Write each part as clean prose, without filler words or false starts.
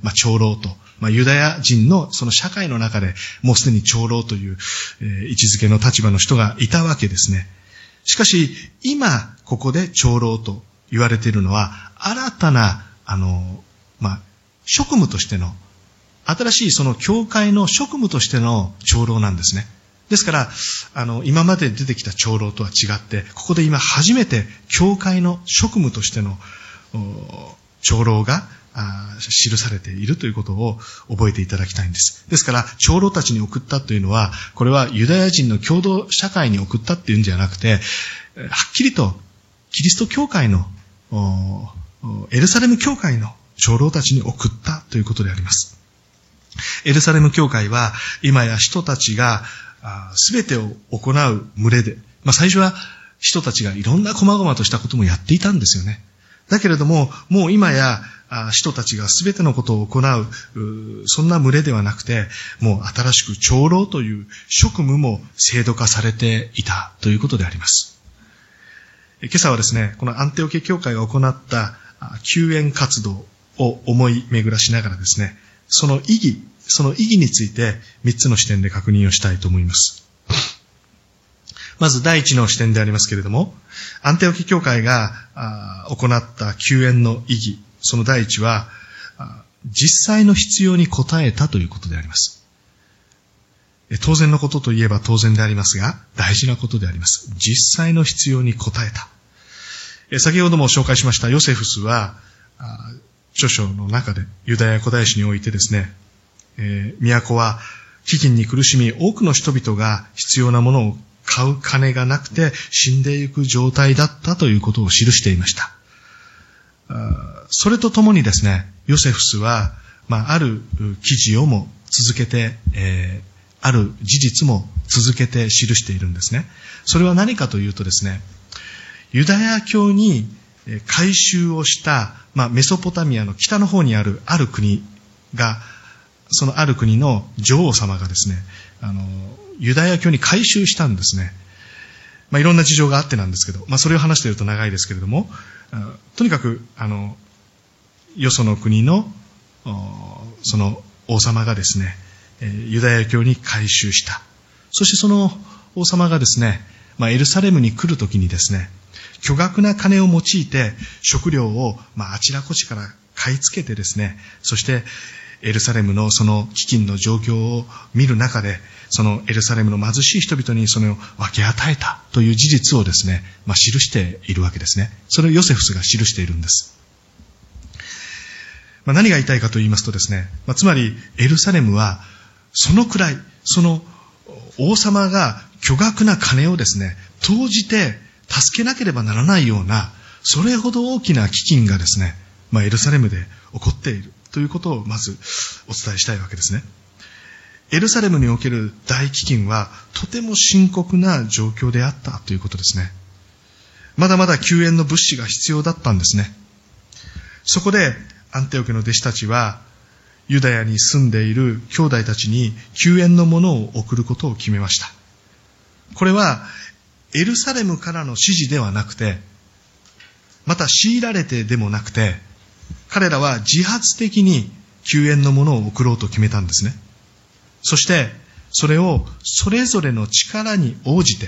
長老と、ユダヤ人のその社会の中でもうすでに長老という、位置づけの立場の人がいたわけですね。しかし、今、ここで長老と言われているのは、新たな、職務としての、新しいその教会の職務としての長老なんですね。ですから、今まで出てきた長老とは違って、ここで今初めて教会の職務としての長老が記されているということを覚えていただきたいんです。ですから、長老たちに送ったというのは、これはユダヤ人の共同社会に送ったっていうんじゃなくて、はっきりとキリスト教会の、エルサレム教会の長老たちに送ったということであります。エルサレム教会は、今や人たちがすべてを行う群れで、最初は人たちがいろんな細々としたこともやっていたんですよね。だけれども、もう今や人たちがすべてのことを行う、そんな群れではなくて、もう新しく長老という職務も制度化されていたということであります。今朝はですね、このアンテオケ教会が行った救援活動を思い巡らしながらですね、その意義について3つの視点で確認をしたいと思います。まず第一の視点でありますけれども、アンテオケ教会が行った救援の意義、その第一は、実際の必要に応えたということであります。当然のことといえば当然でありますが、大事なことであります。実際の必要に応えた。先ほども紹介しましたヨセフスは、著書の中でユダヤ古代史においてですね、都は飢饉に苦しみ、多くの人々が必要なものを買う金がなくて死んでいく状態だったということを記していました。それとともにですね、ヨセフスは、ある記事をも続けて、ある事実も続けて記しているんですね。それは何かというとですね、ユダヤ教に改宗をした、メソポタミアの北の方にあるある国が、そのある国の女王様がですね、ユダヤ教に改宗したんですね。いろんな事情があってなんですけど、それを話していると長いですけれども、とにかく、よその国の、その王様がですね、ユダヤ教に改宗した。そしてその王様がですね、エルサレムに来るときにですね、巨額な金を用いて食料を、あちらこちから買い付けてですね、そしてエルサレムのその飢饉の状況を見る中で、そのエルサレムの貧しい人々にそれを分け与えたという事実をですね、記しているわけですね。それをヨセフスが記しているんです。何が言いたいかと言いますとですね、つまりエルサレムはそのくらい、その王様が巨額な金をですね、投じて助けなければならないような、それほど大きな飢饉がですね、エルサレムで起こっているということをまずお伝えしたいわけですね。エルサレムにおける大飢饉はとても深刻な状況であったということですね。まだまだ救援の物資が必要だったんですね。そこでアンテオケの弟子たちはユダヤに住んでいる兄弟たちに救援のものを送ることを決めました。これはエルサレムからの指示ではなくて、また強いられてでもなくて、彼らは自発的に救援のものを送ろうと決めたんですね。そしてそれをそれぞれの力に応じて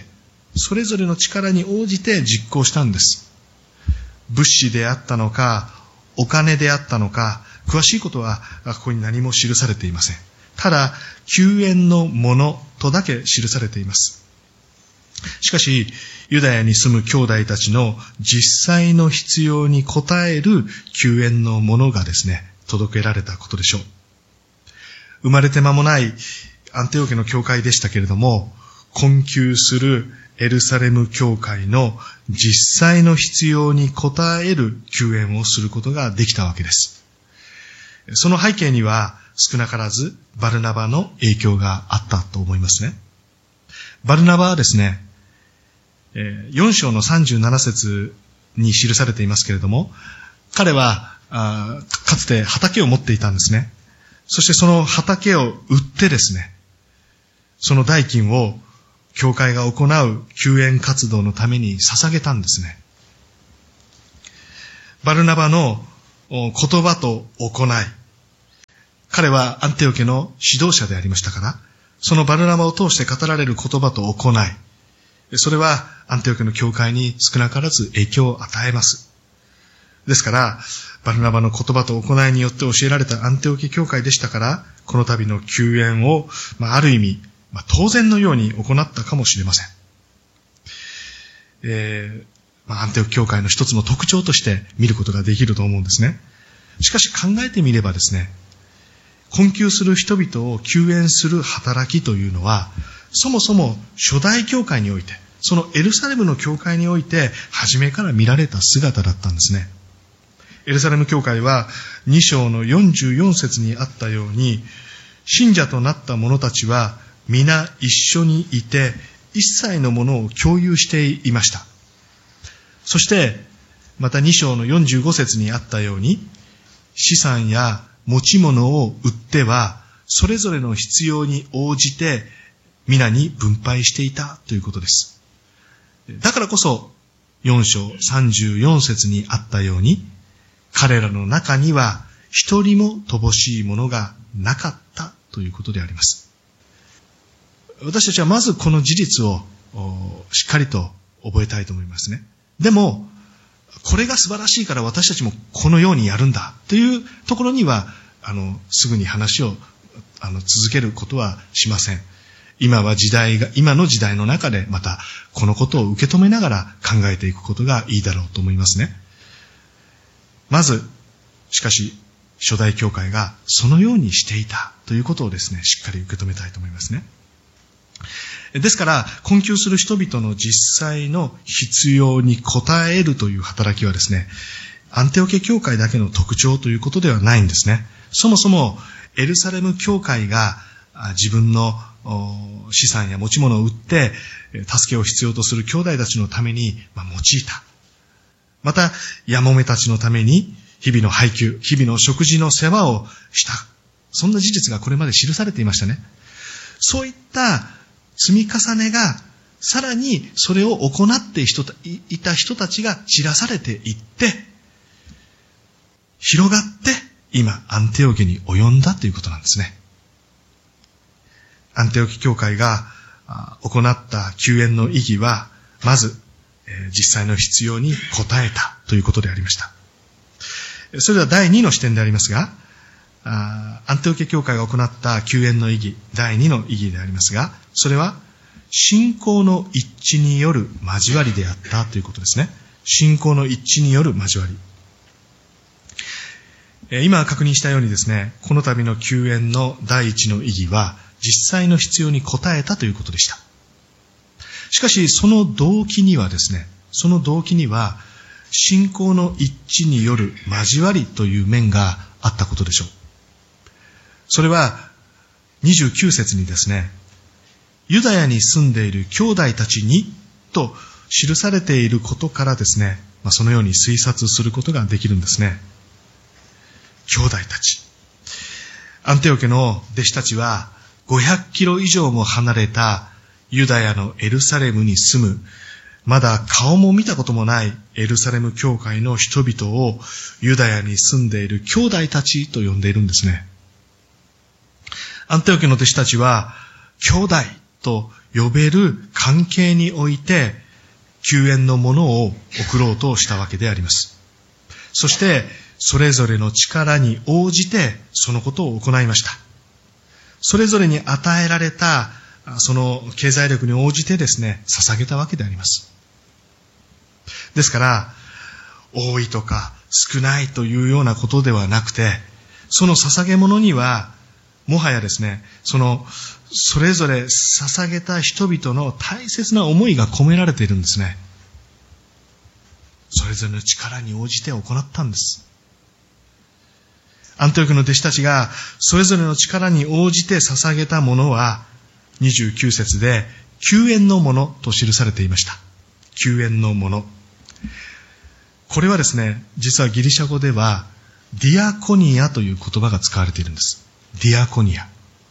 実行したんです。物資であったのか、お金であったのか、詳しいことはここに何も記されていません。ただ、救援のものとだけ記されています。しかし、ユダヤに住む兄弟たちの実際の必要に応える救援のものがですね、届けられたことでしょう。生まれて間もないアンテオケの教会でしたけれども、困窮するエルサレム教会の実際の必要に応える救援をすることができたわけです。その背景には少なからずバルナバの影響があったと思いますね。バルナバはですね、4章の37節に記されていますけれども、彼はかつて畑を持っていたんですね。そしてその畑を売ってですね、その代金を教会が行う救援活動のために捧げたんですね。バルナバの言葉と行い、 彼はアンテオケの指導者でありましたから、そのバルナバを通して語られる言葉と行い、それはアンテオケの教会に少なからず影響を与えます。ですから、バルナバの言葉と行いによって教えられたアンテオケ教会でしたから、この度の救援を、ある意味、当然のように行ったかもしれません。アンテオケ教会の一つの特徴として見ることができると思うんですね。しかし考えてみればですね、困窮する人々を救援する働きというのは、そもそも初代教会において、そのエルサレムの教会において、初めから見られた姿だったんですね。エルサレム教会は2章の44節にあったように、信者となった者たちは皆一緒にいて、一切のものを共有していました。そして、また2章の45節にあったように、資産や持ち物を売っては、それぞれの必要に応じて、皆に分配していたということです。だからこそ、4章34節にあったように、彼らの中には一人も乏しいものがなかったということであります。私たちはまずこの事実をしっかりと覚えたいと思いますね。でも、これが素晴らしいから私たちもこのようにやるんだというところには、すぐに話を続けることはしません。今の時代の中でまたこのことを受け止めながら考えていくことがいいだろうと思いますね。まず、しかし、初代教会がそのようにしていたということをですね、しっかり受け止めたいと思いますね。ですから、困窮する人々の実際の必要に応えるという働きはですね、アンテオケ教会だけの特徴ということではないんですね。そもそも、エルサレム教会が自分の資産や持ち物を売って、助けを必要とする兄弟たちのために用いた。また、やもめたちのために日々の配給、日々の食事の世話をした。そんな事実がこれまで記されていましたね。そういった積み重ねが、さらにそれを行っていた人たちが散らされていって、広がって、今、アンテオケに及んだということなんですね。アンテオケ教会が行った救援の意義は、まず、実際の必要に応えたということでありました。それでは第2の視点でありますが、アンテオケ教会が行った救援の意義、第2の意義でありますが、それは信仰の一致による交わりであったということですね。信仰の一致による交わり。今確認したようにですね、この度の救援の第一の意義は、実際の必要に応えたということでした。しかし、その動機には、信仰の一致による交わりという面があったことでしょう。それは、29節にですね、ユダヤに住んでいる兄弟たちに、と記されていることからですね、そのように推察することができるんですね。兄弟たち。アンテオケの弟子たちは、500キロ以上も離れたユダヤのエルサレムに住む、まだ顔も見たこともないエルサレム教会の人々をユダヤに住んでいる兄弟たちと呼んでいるんですね。アンテオケの弟子たちは、兄弟と呼べる関係において、救援のものを送ろうとしたわけであります。そして、それぞれの力に応じて、そのことを行いました。それぞれに与えられた、その経済力に応じてですね、捧げたわけであります。ですから、多いとか少ないというようなことではなくて、その捧げ物には、もはやですね、それぞれ捧げた人々の大切な思いが込められているんですね。それぞれの力に応じて行ったんです。アンテオケの弟子たちがそれぞれの力に応じて捧げたものは、29節で救援のものと記されていました。救援のもの。これはですね、実はギリシャ語ではディアコニアという言葉が使われているんです。ディアコニア。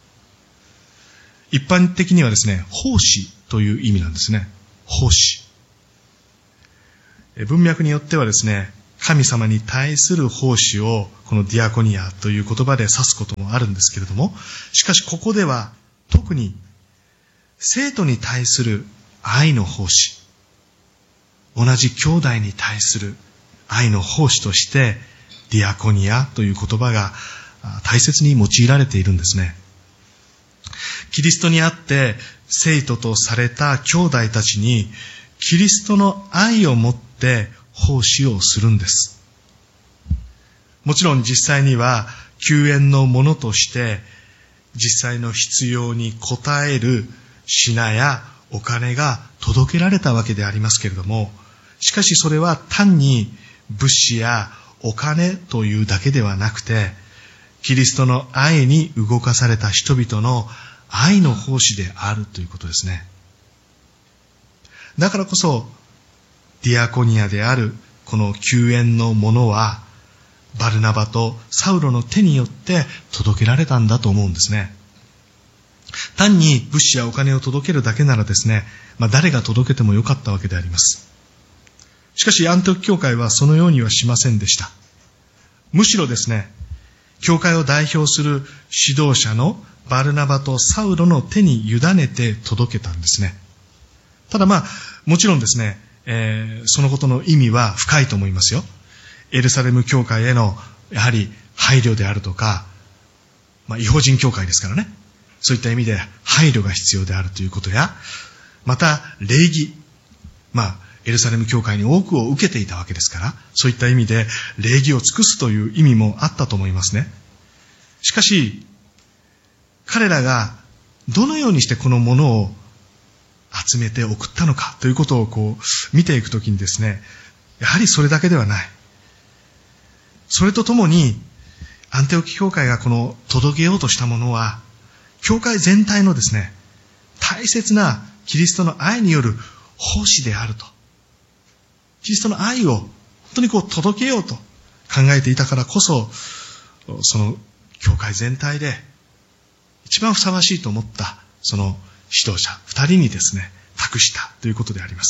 一般的にはですね、奉仕という意味なんですね。奉仕。文脈によってはですね、 神様に対する奉仕をこのディアコニアという言葉で指すこともあるんですけれども、しかしここでは特に生徒に対する愛の奉仕、同じ兄弟に対する愛の奉仕としてディアコニアという言葉が大切に用いられているんですね。キリストにあって生徒とされた兄弟たちにキリストの愛を持って奉仕をするんです。もちろん実際には救援のものとして実際の必要に応える品やお金が届けられたわけでありますけれども、しかしそれは単に物資やお金というだけではなくて、キリストの愛に動かされた人々の愛の奉仕であるということですね。だからこそディアコニアであるこの救援のものはバルナバとサウロの手によって届けられたんだと思うんですね。単に物資やお金を届けるだけならですね、誰が届けてもよかったわけであります。しかしアンテオキ教会はそのようにはしませんでした。むしろですね、教会を代表する指導者のバルナバとサウロの手に委ねて届けたんですね。ただもちろんですね、そのことの意味は深いと思いますよ。エルサレム教会へのやはり配慮であるとか、異邦人教会ですからね、そういった意味で配慮が必要であるということや、また礼儀、エルサレム教会に多くを受けていたわけですから、そういった意味で礼儀を尽くすという意味もあったと思いますね。しかし彼らがどのようにしてこのものを集めて送ったのかということを見ていくときにですね、やはりそれだけではない。それとともにアンテオキ教会がこの届けようとしたものは、教会全体のですね、大切なキリストの愛による奉仕であると。キリストの愛を本当に届けようと考えていたからこそ、その教会全体で一番ふさわしいと思ったその指導者2人にですね、託したということであります。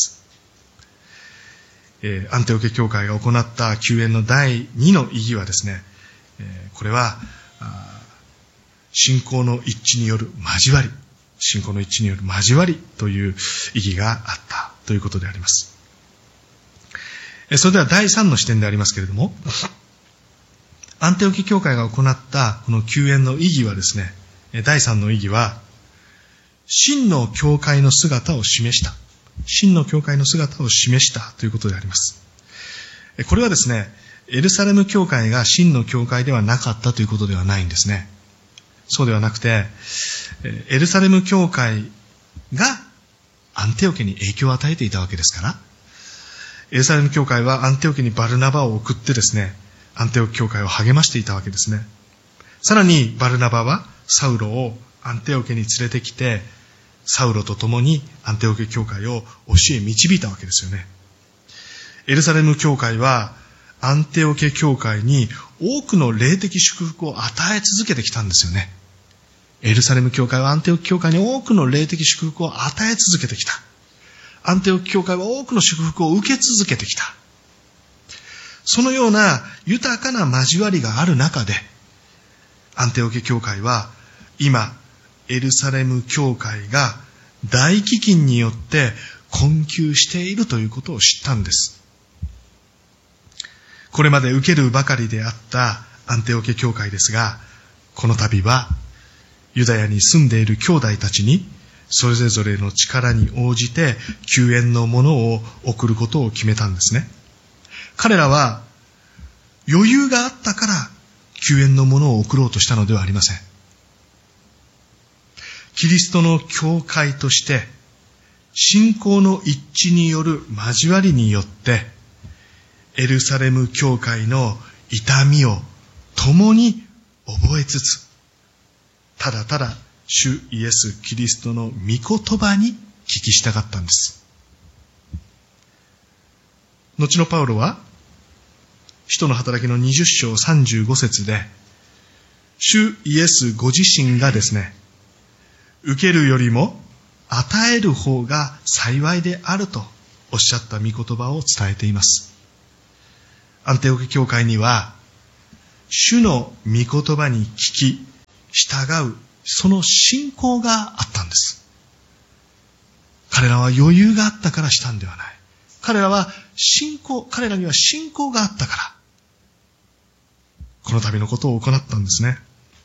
アンテオケ教会が行った救援の第2の意義はですね、これは信仰の一致による交わり、信仰の一致による交わりという意義があったということであります。それでは第3の視点でありますけれども、アンテオキ教会が行ったこの救援の意義はですね、第3の意義は真の教会の姿を示した。真の教会の姿を示したということであります。これはですね、エルサレム教会が真の教会ではなかったということではないんですね。そうではなくて、エルサレム教会がアンテオケに影響を与えていたわけですから、エルサレム教会はアンテオケにバルナバを送ってですね、アンテオケ教会を励ましていたわけですね。さらにバルナバはサウロをアンテオケに連れてきて、サウロと共にアンテオケ教会を教え導いたわけですよね。エルサレム教会はアンテオケ教会に多くの霊的祝福を与え続けてきたんですよね。エルサレム教会はアンテオケ教会に多くの霊的祝福を与え続けてきた。アンテオケ教会は多くの祝福を受け続けてきた。そのような豊かな交わりがある中で、アンテオケ教会は今エルサレム教会が大飢饉によって困窮しているということを知ったんです。これまで受けるばかりであったアンテオケ教会ですが、この度はユダヤに住んでいる兄弟たちにそれぞれの力に応じて救援のものを送ることを決めたんですね。彼らは余裕があったから救援のものを送ろうとしたのではありません。キリストの教会として信仰の一致による交わりによってエルサレム教会の痛みを共に覚えつつ、ただただ主イエス・キリストの御言葉に聞き従ったんです。後のパウロは使徒の働きの20章35節で、主イエスご自身がですね、受けるよりも与える方が幸いであるとおっしゃった御言葉を伝えています。 アンテオケ教会には、主の御言葉に聞き、従う、その信仰があったんです。彼らは余裕があったからしたんではない。彼らには信仰があったから、この度のことを行ったんですね。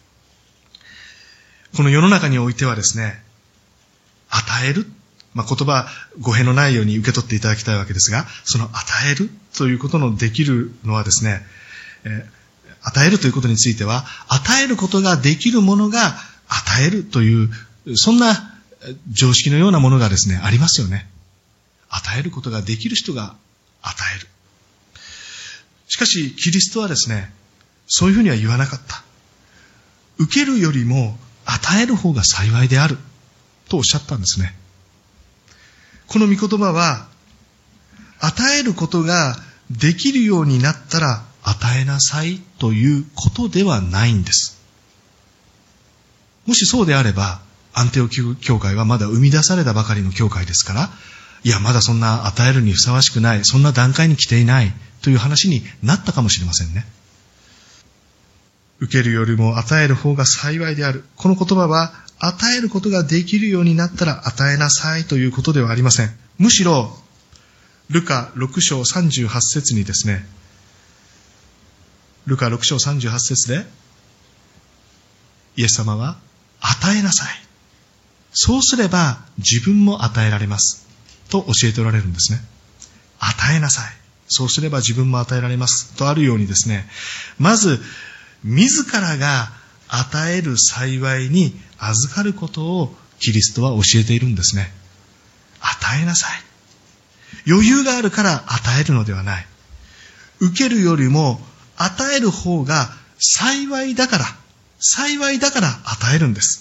この世の中においてはですね、与える、言葉、語弊のないように受け取っていただきたいわけですが、その与えるということのできるのはですね、与えるということについては、与えることができるものが与えるという、そんな常識のようなものがですね、ありますよね。与えることができる人が与える。しかし、キリストはですね、そういうふうには言わなかった。受けるよりも与える方が幸いであるとおっしゃったんですね。この御言葉は、与えることができるようになったら与えなさいということではないんです。もしそうであれば、アンテオケ教会はまだ生み出されたばかりの教会ですから、いや、まだそんな与えるにふさわしくない、そんな段階に来ていないという話になったかもしれませんね。受けるよりも与える方が幸いである。この言葉は、与えることができるようになったら与えなさいということではありません。むしろ、ルカ6章38節にですね、ルカ6章38節で、イエス様は、与えなさい。そうすれば自分も与えられます。と教えておられるんですね。与えなさい。そうすれば自分も与えられます。とあるようにですね、まず、自らが与える幸いに預かることをキリストは教えているんですね。与えなさい。余裕があるから与えるのではない。受けるよりも与える方が幸いだから与えるんです。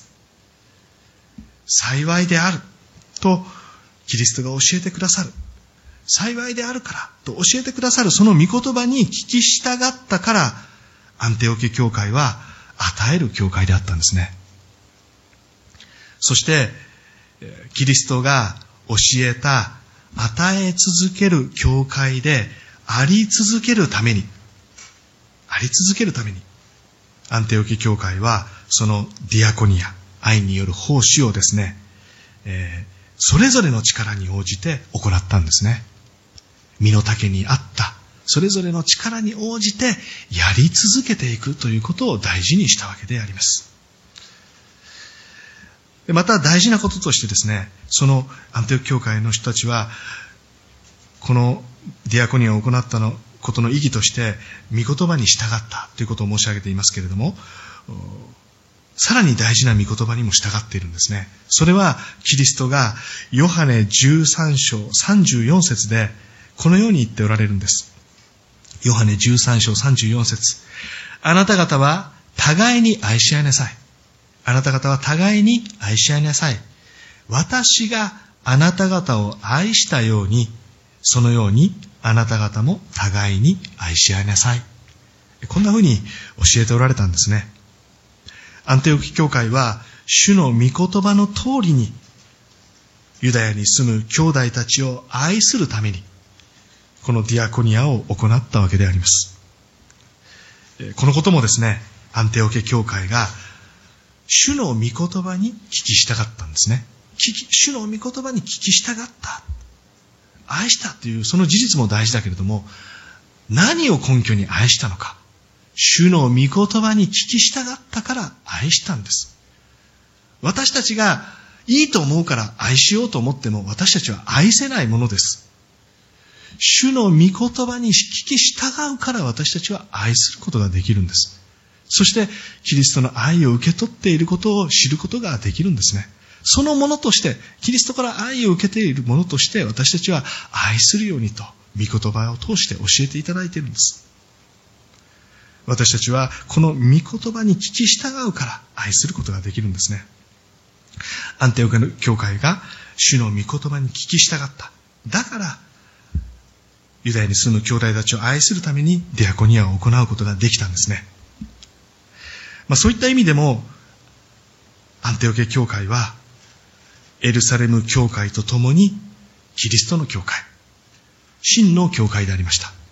幸いであるとキリストが教えてくださる。幸いであるからと教えてくださるその御言葉に聞き従ったから、アンテオケ教会は与える教会であったんですね。そして、キリストが教えた与え続ける教会であり続けるために、アンテオケ教会はそのディアコニア、愛による奉仕をですね、それぞれの力に応じて行ったんですね。身の丈に合ったそれぞれの力に応じてやり続けていくということを大事にしたわけであります。また大事なこととしてですね、そのアンテオケ教会の人たちはこのディアコニアを行ったことの意義として御言葉に従ったということを申し上げていますけれども、さらに大事な御言葉にも従っているんですね。それはキリストがヨハネ13章34節でこのように言っておられるんです。ヨハネ13章34節。あなた方は互いに愛し合いなさい。あなた方は互いに愛し合いなさい。私があなた方を愛したように、そのようにあなた方も互いに愛し合いなさい。こんな風に教えておられたんですね。アンテオケ教会は主の御言葉の通りにユダヤに住む兄弟たちを愛するためにこのディアコニアを行ったわけであります。このこともですね、アンテオケ教会が主の御言葉に聞き従ったんですね。主の御言葉に聞き従った。愛したというその事実も大事だけれども、何を根拠に愛したのか。主の御言葉に聞き従ったから愛したんです。私たちがいいと思うから愛しようと思っても私たちは愛せないものです。主の御言葉に聞き従うから私たちは愛することができるんです。そしてキリストの愛を受け取っていることを知ることができるんですね。そのものとして、キリストから愛を受けているものとして私たちは愛するようにと御言葉を通して教えていただいているんです。私たちはこの御言葉に聞き従うから愛することができるんですね。アンテオケの教会が主の御言葉に聞き従った。だからユダヤに住む兄弟たちを愛するためにディアコニアを行うことができたんですね。そういった意味でもアンテオケ教会はエルサレム教会とともにキリストの教会、真の教会でありました。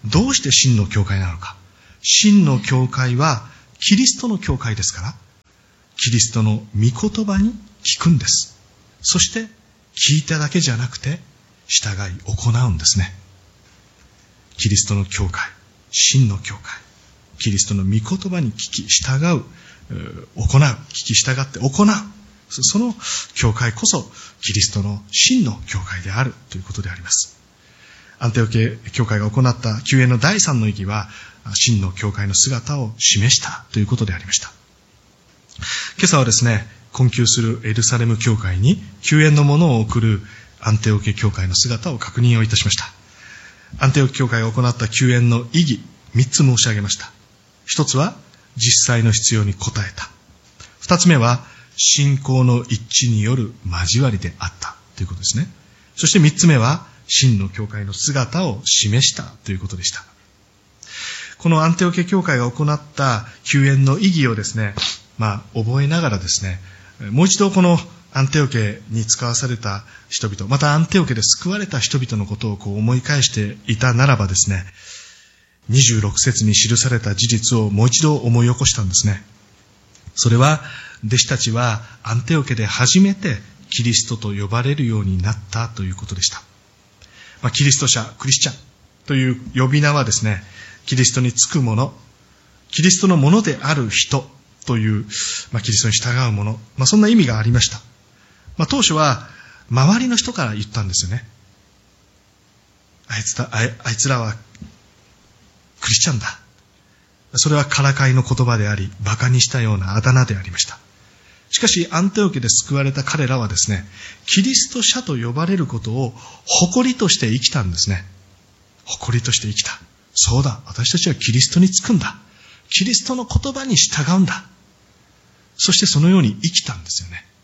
どうして真の教会なのか。真の教会はキリストの教会ですから、キリストの御言葉に聞くんです。そして聞いただけじゃなくて従い行うんですね。キリストの教会、真の教会、キリストの御言葉に聞き従う、行う、聞き従って行う、その教会こそキリストの真の教会であるということであります。アンテオケ教会が行った救援の第3の意義は、真の教会の姿を示したということでありました。今朝はですね、困窮するエルサレム教会に救援のものを送るアンテオケ教会の姿を確認をいたしました。アンテオケ教会が行った救援の意義、3つ申し上げました。1つは実際の必要に応えた。2つ目は信仰の一致による交わりであったということですね。そして3つ目は真の教会の姿を示したということでした。このアンテオケ教会が行った救援の意義をですね、覚えながらですね、もう一度このアンテオケに使わされた人々、またアンテオケで救われた人々のことを思い返していたならばですね、26節に記された事実をもう一度思い起こしたんですね。それは、弟子たちはアンテオケで初めてキリストと呼ばれるようになったということでした。キリスト者、クリスチャンという呼び名はですね、キリストにつくもの、キリストのものである人という、キリストに従うもの、そんな意味がありました。当初は周りの人から言ったんですよね。あいつらはクリスチャンだ。それはからかいの言葉であり、馬鹿にしたようなあだ名でありました。しかしアンテオケで救われた彼らはですね、キリスト者と呼ばれることを誇りとして生きたんですね。誇りとして生きた。そうだ、私たちはキリストにつくんだ。キリストの言葉に従うんだ。そしてそのように生きたんですよね。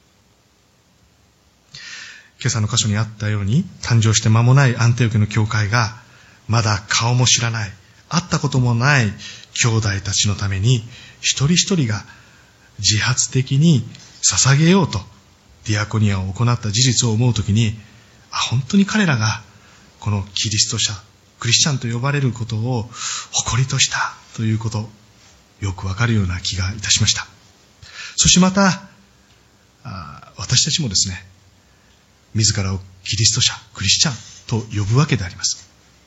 今朝の箇所にあったように、誕生して間もないアンテオケの教会が、まだ顔も知らない、会ったこともない兄弟たちのために、一人一人が自発的に捧げようと、ディアコニアを行った事実を思うときに、本当に彼らが、このキリスト者、クリスチャンと呼ばれることを誇りとしたということ、よくわかるような気がいたしました。そしてまた、私たちもですね、自らをキリスト者、クリスチャンと呼ぶわけであります。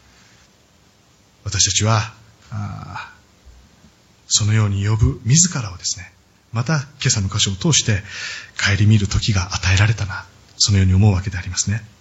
私たちは、そのように呼ぶ自らをですね、また今朝の箇所を通して顧みる時が与えられたな、そのように思うわけでありますね。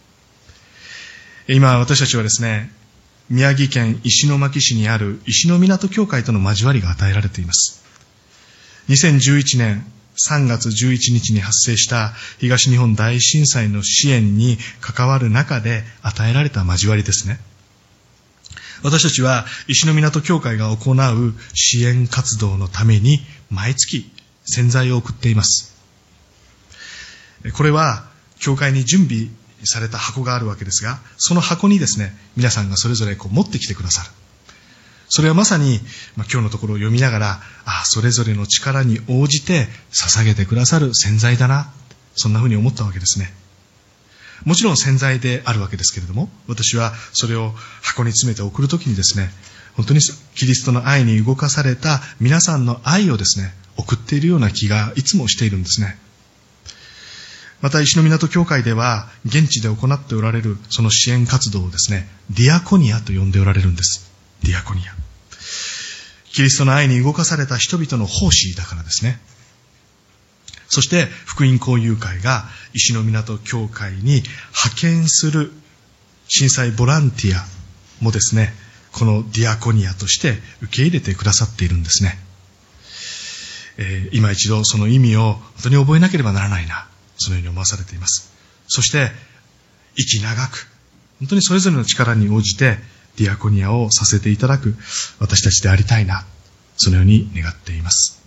今私たちはですね、宮城県石巻市にある石の港教会との交わりが与えられています。2011年3月11日に発生した東日本大震災の支援に関わる中で与えられた交わりですね。私たちは石の港教会が行う支援活動のために毎月洗剤を送っています。これは教会に準備された箱があるわけですが、その箱にですね、皆さんがそれぞれ持ってきてくださる。それはまさに、今日のところを読みながら、それぞれの力に応じて捧げてくださる洗剤だな、そんなふうに思ったわけですね。もちろん洗剤であるわけですけれども、私はそれを箱に詰めて送るときにですね、本当にキリストの愛に動かされた皆さんの愛をですね、送っているような気がいつもしているんですね。また石の港教会では現地で行っておられるその支援活動をですね、ディアコニアと呼んでおられるんです。ディアコニア。キリストの愛に動かされた人々の奉仕だからですね。そして福音交友会が石の港教会に派遣する震災ボランティアもですね、このディアコニアとして受け入れてくださっているんですね。今一度その意味を本当に覚えなければならないな、そのように思わされています。そして息長く本当にそれぞれの力に応じてディアコニアをさせていただく私たちでありたいな、そのように願っています。